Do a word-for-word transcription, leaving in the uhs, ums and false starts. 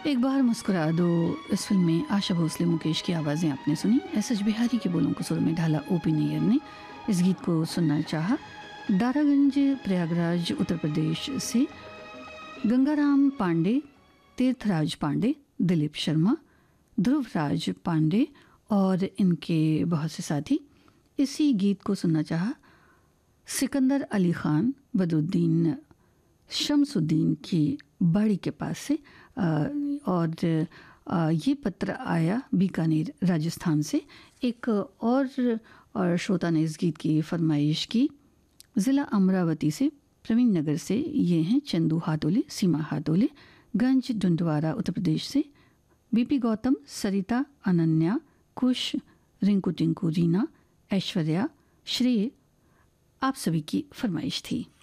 एक बार मुस्कुरा दो, इस फिल्म में आशा भोसले मुकेश की आवाज़ें आपने सुनी। एस एच बिहारी के बोलों को सुर में ढाला ओपी नैयर ने। इस गीत को सुनना चाहा दारागंज प्रयागराज उत्तर प्रदेश से गंगाराम पांडे, तीर्थराज पांडे, दिलीप शर्मा, ध्रुवराज पांडे और इनके बहुत से साथी। इसी गीत को सुनना चाहा सिकंदर अली ख़ान बदरुद्दीन शमसुद्दीन की बाड़ी के पास से। आ, और आ, ये पत्र आया बीकानेर राजस्थान से। एक और, और श्रोता ने इस गीत की फरमाइश की ज़िला अमरावती से, प्रवीण नगर से। ये हैं चंदू हातोले, सीमा हातोले, गंज डुंडवारा उत्तर प्रदेश से। बीपी गौतम, सरिता, अनन्या, कुश, रिंकू टिंकू, रीना, ऐश्वर्या, श्रेय, आप सभी की फरमाइश थी।